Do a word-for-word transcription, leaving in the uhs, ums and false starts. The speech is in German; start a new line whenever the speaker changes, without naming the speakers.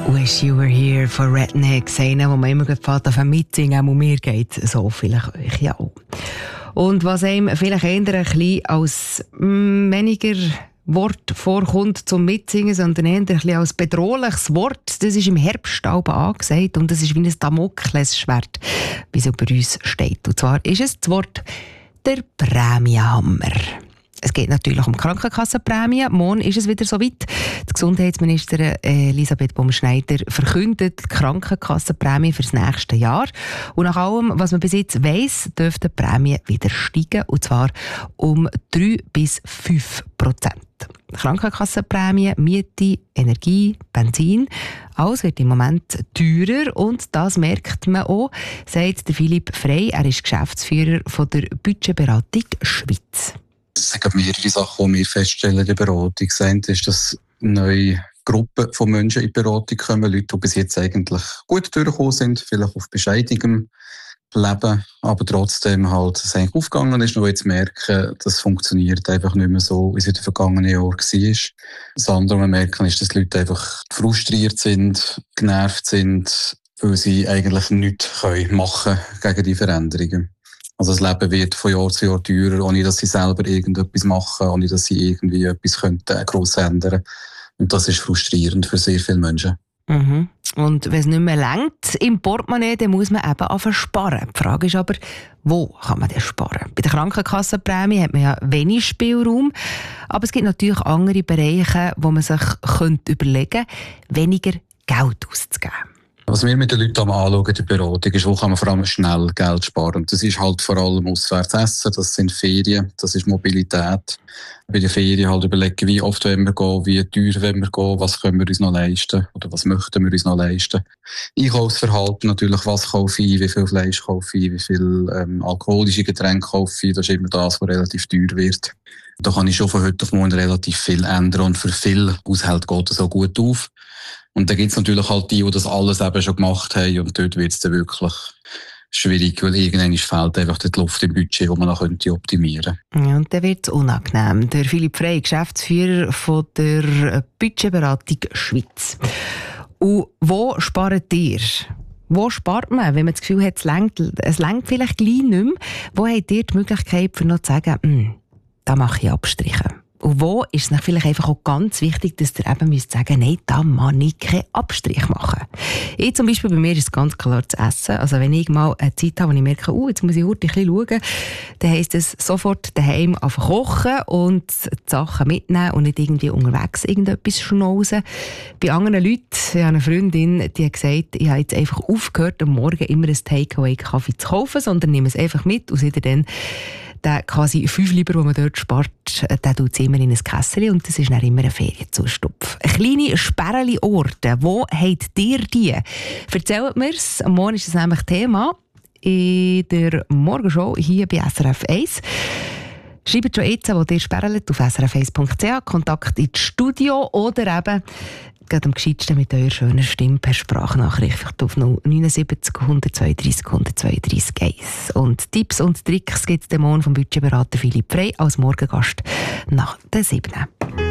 Wish You Were Here von Rednecks, einer, wo man immer gerade mitsingen, und mir geht so vielleicht euch ja auch. Und was einem vielleicht eher ein bisschen als mm, weniger Wort vorkommt zum Mitsingen, sondern eher ein bisschen als bedrohliches Wort, das ist im Herbst angesagt und das ist wie ein Damoklesschwert, wie es über uns steht. Und zwar ist es das Wort der Prämienhammer. Es geht natürlich um Krankenkassenprämie. Morgen ist es wieder soweit. Die Gesundheitsministerin Elisabeth Baumschneider verkündet die Krankenkassenprämie für das nächste Jahr. Und nach allem, was man bis jetzt weiss, dürften die Prämien wieder steigen. Und zwar um drei bis fünf Prozent. Krankenkassenprämie, Miete, Energie, Benzin. Alles wird im Moment teurer und das merkt man auch, sagt der Philipp Frey. Er ist Geschäftsführer von der Budgetberatung Schweiz.
Es sind mehrere Sachen, die wir feststellen in der Beratung. Das eine ist, dass neue Gruppen von Menschen in die Beratung kommen. Leute, die bis jetzt eigentlich gut durchgekommen sind, vielleicht auf bescheidenem Leben, aber trotzdem halt es eigentlich aufgegangen ist. Und jetzt merken, das funktioniert einfach nicht mehr so, wie es in den vergangenen Jahren war. Das andere, was wir merken, ist, dass die Leute einfach frustriert sind, genervt sind, weil sie eigentlich nichts machen können gegen die Veränderungen. Also das Leben wird von Jahr zu Jahr teurer, ohne dass sie selber irgendetwas machen, ohne dass sie irgendwie etwas könnten, gross ändern. Und das ist frustrierend für sehr viele Menschen.
Mhm. Und wenn es nicht mehr reicht im Portemonnaie, dann muss man eben anfangen zu sparen. Die Frage ist aber, wo kann man denn sparen? Bei der Krankenkassenprämie hat man ja wenig Spielraum, aber es gibt natürlich andere Bereiche, wo man sich könnte überlegen könnte, weniger Geld auszugeben.
Was wir mit den Leuten anschauen in der Beratung ist, wo kann man vor allem schnell Geld sparen. Und das ist halt vor allem auswärts essen, das sind Ferien, das ist Mobilität. Bei den Ferien halt überlegen, wie oft wollen wir gehen, wie teuer wollen wir gehen, was können wir uns noch leisten oder was möchten wir uns noch leisten. Einkaufsverhalten natürlich, was kaufe ich, wie viel Fleisch kaufe ich, wie viel ähm, alkoholische Getränke kaufe ich, das ist immer das, was relativ teuer wird. Da kann ich schon von heute auf morgen relativ viel ändern und für viele Haushalte geht das auch gut auf. Und dann gibt es natürlich halt die, die das alles eben schon gemacht haben und dort wird es dann wirklich schwierig, weil irgendwann fehlt einfach die Luft im Budget, wo man noch könnte optimieren könnte.
Ja, und dann wird es unangenehm. Der Philipp Frey, Geschäftsführer von der Budgetberatung Schweiz. Und wo spart ihr? Wo spart man, wenn man das Gefühl hat, es reicht, es reicht vielleicht gleich nicht mehr? Wo habt ihr die Möglichkeit, für noch zu sagen, da mache ich Abstriche? Und wo ist es vielleicht einfach auch ganz wichtig, dass ihr eben müsst sagen, nein, da kann ich keinen Abstrich machen. Ich zum Beispiel, bei mir ist es ganz klar das Essen. Also wenn ich mal eine Zeit habe, wo ich merke, uh, jetzt muss ich heute ein bisschen schauen, dann heisst es sofort daheim anfangen kochen und die Sachen mitnehmen und nicht irgendwie unterwegs irgendetwas schnauzen. Bei anderen Leuten, ich habe eine Freundin, die hat gesagt, ich habe jetzt einfach aufgehört, am Morgen immer ein Takeaway-Kaffee zu kaufen, sondern nehme es einfach mit und sehe dann der quasi fünf Lieber, den man dort spart, der tut es immer in ein Kessel und das ist dann immer ein Ferienzustupf. Kleine Sperrli-Orte, wo habt ihr die? Erzählt mir's. Morgen ist das nämlich Thema in der Morgenshow hier bei S R F eins. Schreibt schon jetzt, wo ihr sperrelt, auf s r f eins punkt c h, Kontakt ins Studio oder eben gerade am gescheitsten mit eurer schönen Stimme per Sprachnachricht auf null neun sieben null eins zwei drei eins zwei drei eins. Und Tipps und Tricks gibt es dem Morgen vom Budgetberater Philipp Frey als Morgengast nach der siebten